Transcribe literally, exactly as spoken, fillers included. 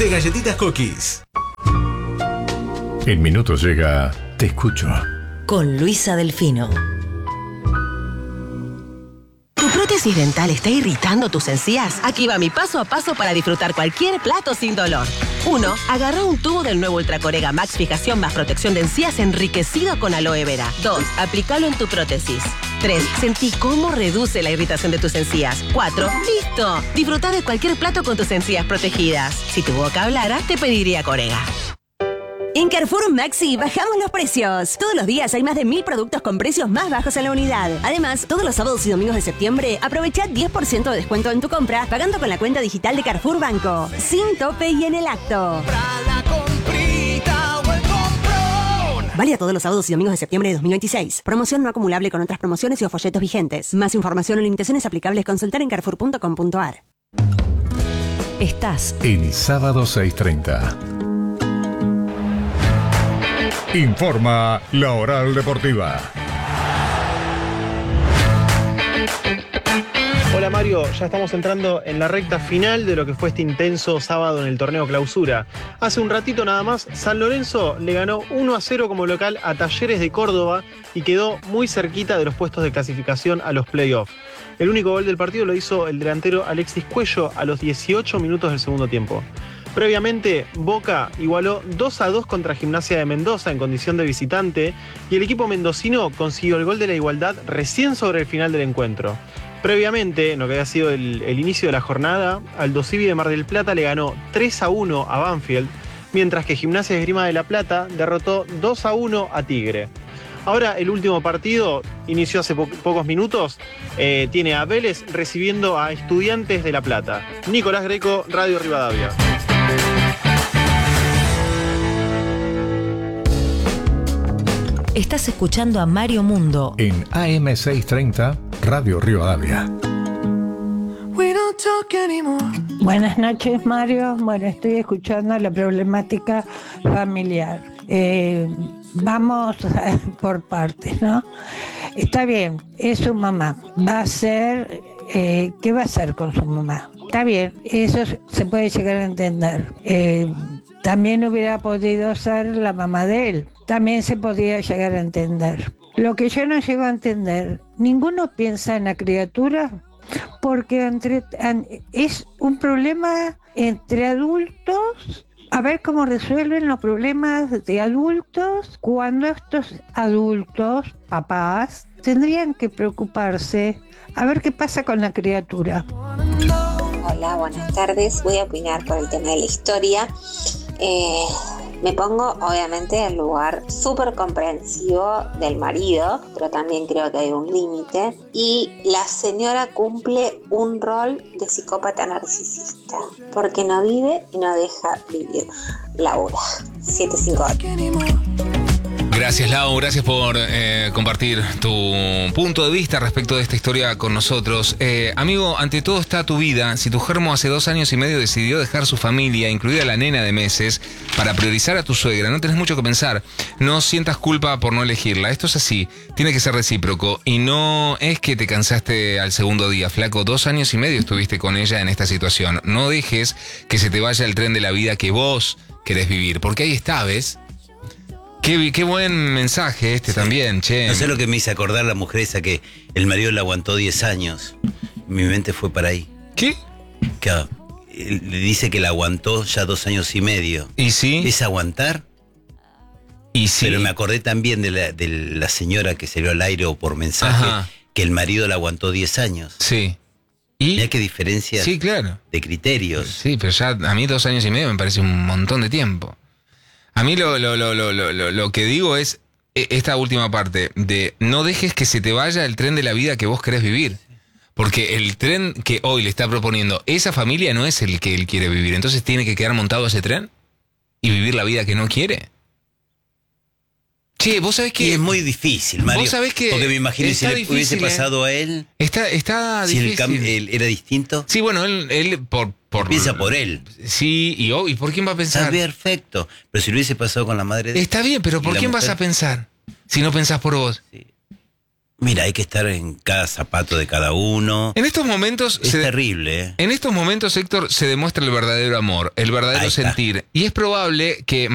de galletitas Cookies. En minutos llega Te Escucho. Con Luisa Delfino. ¿Tu prótesis dental está irritando tus encías? Aquí va mi paso a paso para disfrutar cualquier plato sin dolor. uno. Agarra un tubo del nuevo Ultracorega Max Fijación más protección de encías enriquecido con aloe vera. dos. Aplícalo en tu prótesis. tres. Sentí cómo reduce la irritación de tus encías. cuatro. ¡Listo! Disfruta de cualquier plato con tus encías protegidas. Si tu boca hablara, te pediría Corega. En Carrefour Maxi bajamos los precios. Todos los días hay más de mil productos con precios más bajos en la unidad. Además, todos los sábados y domingos de septiembre aprovecha diez por ciento de descuento en tu compra pagando con la cuenta digital de Carrefour Banco. Sin tope y en el acto. Válida todos los sábados y domingos de septiembre de dos mil veintiséis. Promoción no acumulable con otras promociones y o folletos vigentes. Más información o limitaciones aplicables consultar en carrefour punto com punto a r. Estás en Sábado seis treinta. Informa La Oral Deportiva. Hola Mario, ya estamos entrando en la recta final de lo que fue este intenso sábado en el torneo Clausura. Hace un ratito nada más, San Lorenzo le ganó uno a cero como local a Talleres de Córdoba y quedó muy cerquita de los puestos de clasificación a los playoffs. El único gol del partido lo hizo el delantero Alexis Cuello a los dieciocho minutos del segundo tiempo. Previamente, Boca igualó dos a dos contra Gimnasia de Mendoza en condición de visitante y el equipo mendocino consiguió el gol de la igualdad recién sobre el final del encuentro. Previamente, en lo que había sido el, el inicio de la jornada, Aldo Civi de Mar del Plata le ganó tres a uno a Banfield, mientras que Gimnasia de Esgrima de La Plata derrotó dos a uno a Tigre. Ahora el último partido inició hace po- pocos minutos, eh, tiene a Vélez recibiendo a Estudiantes de La Plata. Nicolás Greco, Radio Rivadavia. Estás escuchando a Mario Mundo en A M seiscientos treinta, Radio Rivadavia. Buenas noches, Mario. Bueno, estoy escuchando la problemática familiar. Eh, vamos a, por partes, ¿no? Está bien, es su mamá. Va a ser, eh, ¿qué va a hacer con su mamá? Está bien, eso se puede llegar a entender. Eh, también hubiera podido ser la mamá de él. También se podía llegar a entender. Lo que yo no llego a entender, ninguno piensa en la criatura porque entre, es un problema entre adultos. A ver cómo resuelven los problemas de adultos cuando estos adultos, papás, tendrían que preocuparse a ver qué pasa con la criatura. Hola, buenas tardes. Voy a opinar por el tema de la historia. Eh, me pongo obviamente en el lugar súper comprensivo del marido, pero también creo que hay un límite. Y la señora cumple un rol de psicópata narcisista, porque no vive y no deja vivir. Laura, siete cinco ocho. Gracias, Lau, gracias por eh, compartir tu punto de vista respecto de esta historia con nosotros. Eh, amigo, ante todo está tu vida. Si tu germo hace dos años y medio decidió dejar su familia, incluida la nena de meses, para priorizar a tu suegra, no tenés mucho que pensar. No sientas culpa por no elegirla. Esto es así, tiene que ser recíproco. Y no es que te cansaste al segundo día, flaco. Dos años y medio estuviste con ella en esta situación. No dejes que se te vaya el tren de la vida que vos querés vivir, porque ahí está, ¿ves? Qué, qué buen mensaje este, sí, también, che. No sé lo que me hizo acordar la mujer esa que el marido la aguantó diez años. Mi mente fue para ahí. ¿Qué? Que le dice que la aguantó ya dos años y medio. ¿Y sí? ¿Es aguantar? ¿Y sí? Pero me acordé también de la, de la señora que salió al aire o por mensaje, ajá, que el marido la aguantó diez años. Sí. ¿Y? Mirá qué diferencia, sí, claro, de criterios. Sí, pero ya a mí dos años y medio me parece un montón de tiempo. A mí lo, lo, lo, lo, lo, lo que digo es esta última parte de no dejes que se te vaya el tren de la vida que vos querés vivir. Porque el tren que hoy le está proponiendo esa familia no es el que él quiere vivir. Entonces tiene que quedar montado ese tren y vivir la vida que no quiere. Che, vos sabés que... Y es muy difícil, Mario. Vos sabés que... Porque me imagino si le difícil, hubiese pasado eh. a él... Está, está si difícil. Si el, él era distinto. Sí, bueno, él, él por... por piensa por él. Sí, y, oh, ¿y por quién va a pensar? Está perfecto. Pero si lo hubiese pasado con la madre de... Está bien, pero ¿por quién mujer? vas a pensar? Si no pensás por vos. Sí. Mira, hay que estar en cada zapato de cada uno. En estos momentos... Es se, terrible, ¿eh? En estos momentos, Héctor, se demuestra el verdadero amor, el verdadero sentir. Y es probable que...